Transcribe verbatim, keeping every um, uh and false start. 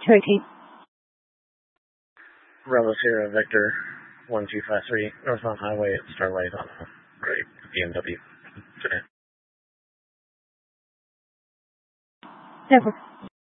two eighteen. Bravo Sierra Vector one two five three, northbound highway at Starlight on a great B M W today. Never.